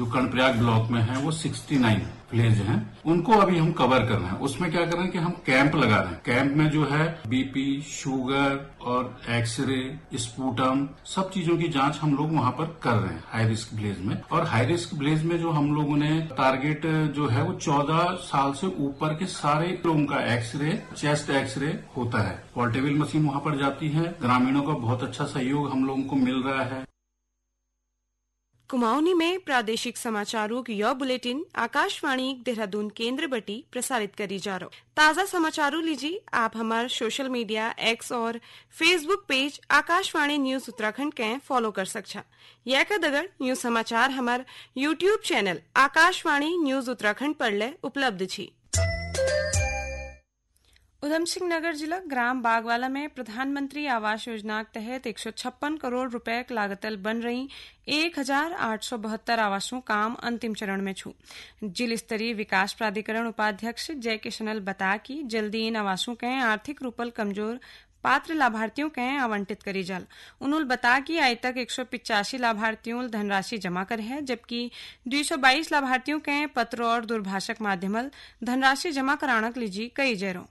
जो कर्णप्रयाग ब्लॉक में है वो 69 विलेज हैं, उनको अभी हम कवर कर रहे हैं। उसमें क्या कर रहे हैं कि हम कैंप लगा रहे हैं। कैंप में जो है बीपी, शुगर और एक्सरे, स्पूटम, सब चीजों की जांच हम लोग वहां पर कर रहे हैं हाई रिस्क विलेज में। और हाई रिस्क विलेज में जो हम लोगों ने टारगेट जो है वो 14 साल से ऊपर के सारे लोगों का एक्सरे, चेस्ट एक्सरे होता है। पोर्टेबल मशीन वहां पर जाती है। ग्रामीणों का बहुत अच्छा सहयोग हम लोगों को मिल रहा है। कुमाऊनी में प्रादेशिक समाचारों की यह बुलेटिन आकाशवाणी देहरादून केंद्र बटी प्रसारित करी जा रहा। ताज़ा समाचारों लीजिए आप हमारे सोशल मीडिया एक्स और Facebook page Akashvani news Uttarakhand के फॉलो कर सकछा। यह का दगर न्यूज समाचार हमारे YouTube channel Akashvani news Uttarakhand पर ले उपलब्ध छी। उधम सिंह नगर जिला ग्राम बागवाला में प्रधानमंत्री आवास योजना के तहत 156 करोड़ रुपए की लागतल बन रही 1872 आवासों काम अंतिम चरण में छू। जिला स्तरीय विकास प्राधिकरण उपाध्यक्ष जय किशनल बता कि जल्दी इन आवासों के आर्थिक रूपल कमजोर पात्र लाभार्थियों के आवंटित करी जाल। उन्होंने बता कि आज तक 185 लाभार्थियों धनराशि जमा कर है, जबकि 222 लाभार्थियों के पत्र और दूरभाषक माध्यमल धनराशि जमा कराने लीजी कई जेरों।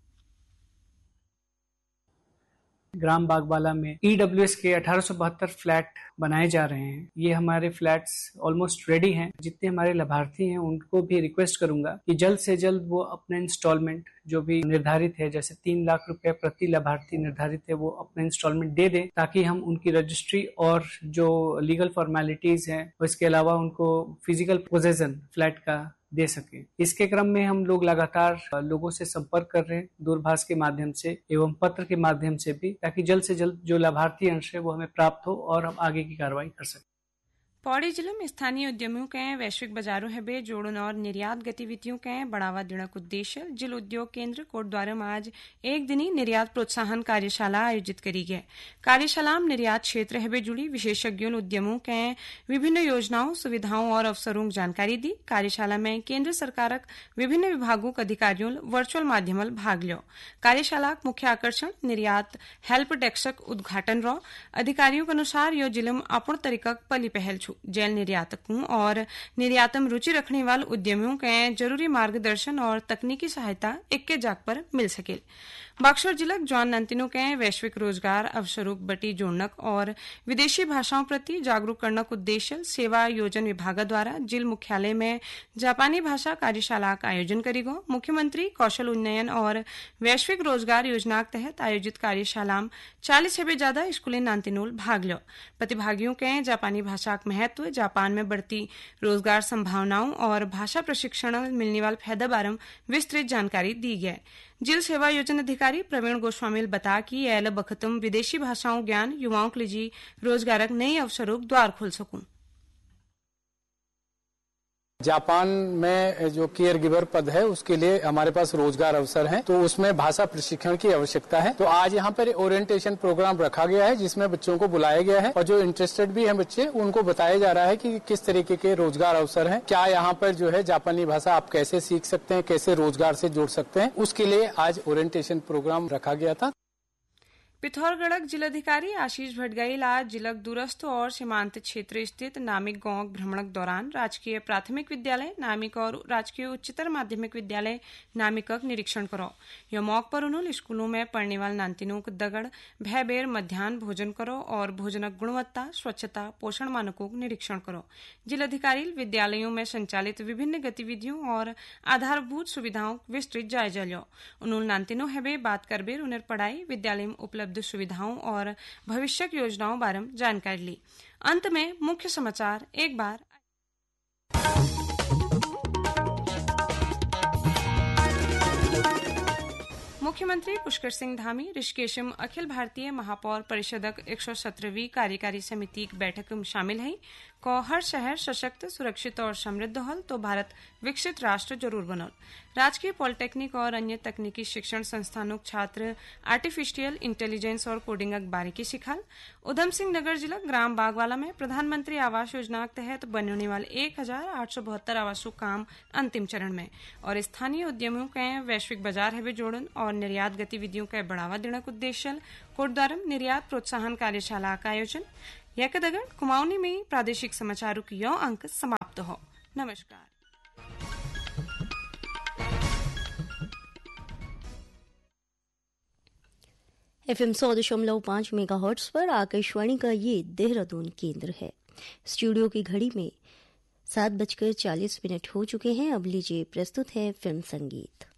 ग्राम बागवाला में EWS के 1872 फ्लैट बनाए जा रहे हैं। ये हमारे फ्लैट्स ऑलमोस्ट रेडी हैं। जितने हमारे लाभार्थी हैं उनको भी रिक्वेस्ट करूंगा कि जल्द से जल्द वो अपने इंस्टॉलमेंट जो भी निर्धारित है, जैसे 3 लाख रुपए प्रति लाभार्थी निर्धारित है, वो अपने इंस्टॉलमेंट दे दें ताकि हम उनकी रजिस्ट्री और जो लीगल फॉर्मेलिटीज हैं, इसके अलावा उनको फिजिकल पोजेशन फ्लैट का दे सके। इसके क्रम में हम लोग लगातार लोगों से संपर्क कर रहे हैं, दूरभाष के माध्यम से एवं पत्र के माध्यम से भी, ताकि जल्द से जल्द जो लाभार्थी अंश है वो हमें प्राप्त हो और हम आगे की कार्रवाई कर सकें। पौड़ी जिले में स्थानीय उद्यमियों के वैश्विक बाजारों है बे जोड़न और निर्यात गतिविधियों के बढ़ावा देने का उद्देश्य जिला उद्योग केंद्र कोटद्वार में आज एक दिनी निर्यात प्रोत्साहन कार्यशाला आयोजित करी गई। कार्यशाला में निर्यात क्षेत्र है बे जुड़ी विशेषज्ञों उद्यमों के विभिन्न योजनाओं, सुविधाओं और अवसरों की जानकारी दी। कार्यशाला में केंद्र सरकार विभिन्न विभागों के अधिकारियों वर्चुअल माध्यम भाग लियो। कार्यशाला मुख्य आकर्षण निर्यात हेल्प डेस्क उद्घाटन रो। अधिकारियों के अनुसार यो जिले में अपूर्ण तरीका पली पहल छू। जेल निर्यातकों और निर्यात में रुचि रखने वाले उद्यमियों के जरूरी मार्गदर्शन और तकनीकी सहायता इक्के जाग पर मिल सके। बक्सर जिला जॉन नंतिनों के वैश्विक रोजगार अवसरों बटी जोड़नक और विदेशी भाषाओं प्रति जागरूक करने का उद्देश्य सेवा योजन विभाग द्वारा जिल मुख्यालय में जापानी भाषा कार्यशाला का आयोजन करेगा। मुख्यमंत्री कौशल उन्नयन और वैश्विक रोजगार योजना के तहत आयोजित कार्यशाला में 40 से भी ज्यादा स्कूली नांतिनोल भाग लियो। प्रतिभागियों के जापानी भाषा का महत्व, जापान में बढ़ती रोजगार संभावनाओं और भाषा प्रशिक्षण मिलने वाले फायदा बारे विस्तृत जानकारी दी गई। जिल सेवा योजना अधिकारी प्रवीण गोस्वामी बता कि एल बखतम विदेशी भाषाओं ज्ञान युवाओं के लिए रोजगारक नए अवसरों द्वार खोल सकूं। जापान में जो केयर गिवर पद है उसके लिए हमारे पास रोजगार अवसर है, तो उसमें भाषा प्रशिक्षण की आवश्यकता है। तो आज यहाँ पर ओरिएंटेशन प्रोग्राम रखा गया है जिसमें बच्चों को बुलाया गया है और जो इंटरेस्टेड भी हैं बच्चे उनको बताया जा रहा है कि किस तरीके के रोजगार अवसर हैं, क्या यहाँ पर जो है जापानी भाषा आप कैसे सीख सकते हैं, कैसे रोजगार से जोड़ सकते हैं, उसके लिए आज ओरिएंटेशन प्रोग्राम रखा गया था। पिथौरागढ़ जिलाधिकारी आशीष भटगाइल आज जिला दूरस्थ और सीमांत क्षेत्र स्थित नामिक गांव भ्रमण के दौरान राजकीय प्राथमिक विद्यालय नामिक और राजकीय उच्चतर माध्यमिक विद्यालय नामिक का निरीक्षण करो। यह मौके पर उन्होंने स्कूलों में पढ़ने वाले नांतिनों को दगड़ भय बेर मध्याह्न भोजन करो और भोजन गुणवत्ता, स्वच्छता, पोषण मानकों का निरीक्षण करो। जिलाधिकारी विद्यालयों में संचालित विभिन्न गतिविधियों और आधारभूत सुविधाओं विस्तृत जायजा लियो। उन्होंने नांतिनों है बात कर बेर उन्हें पढ़ाई विद्यालय में उपलब्ध सुविधाओं और भविष्य की योजनाओं बारे में जानकारी ली। अंत में मुख्य समाचार एक बार। मुख्यमंत्री पुष्कर सिंह धामी ऋषिकेश में अखिल भारतीय महापौर परिषदक 117वीं कार्यकारी समिति की बैठक में शामिल है। को हर शहर सशक्त, सुरक्षित और समृद्ध हल तो भारत विकसित राष्ट्र जरूर बनल। राजकीय पॉलिटेक्निक और अन्य तकनीकी शिक्षण संस्थानों छात्र आर्टिफिशियल इंटेलिजेंस और कोडिंग बारीकी सिखाल। उधम सिंह नगर जिला ग्राम बागवाला में प्रधानमंत्री आवास योजना के तहत बनने वाले 1872 आवासों काम अंतिम चरण में और स्थानीय उद्यमियों के वैश्विक बाजार है जोड़न और निर्यात गतिविधियों का बढ़ावा देने का उद्देश्य कोटद्वार निर्यात प्रोत्साहन कार्यशाला का आयोजन। यकदगन कुमाऊनी में प्रादेशिक समाचारों की यौ अंक समाप्त हो। नमस्कार। FM 100.5 मेगाहर्ट्ज पर आकाशवाणी का ये देहरादून केंद्र है। स्टूडियो की घड़ी में 7:40 हो चुके हैं। अब लीजिए प्रस्तुत है फिल्म संगीत।